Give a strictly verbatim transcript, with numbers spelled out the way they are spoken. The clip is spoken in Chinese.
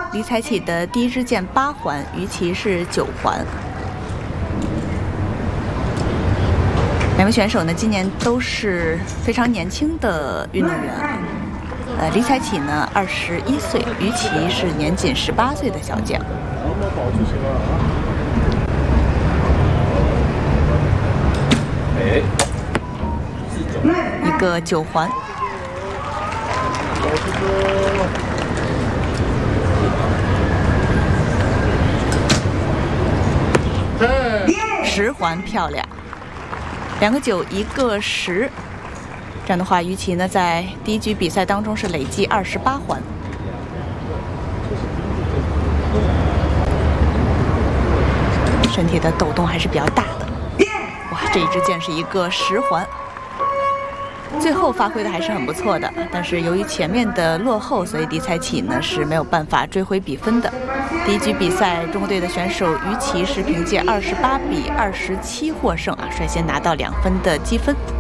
李彩启的第一支箭八环，于琦是九环。两位选手呢，今年都是非常年轻的运动员。呃，李彩启呢二十一岁，于琦是年仅十八岁的小将。一个九环。十环漂亮，两个九一个十，这样的话，于琦呢在第一局比赛当中是累计二十八环。身体的抖动还是比较大的。哇，这一支箭是一个十环，最后发挥的还是很不错的，但是由于前面的落后，所以李彩启呢是没有办法追回比分的。第一局比赛，中国队的选手于琦是凭借二十八比二十七获胜啊，率先拿到两分的积分。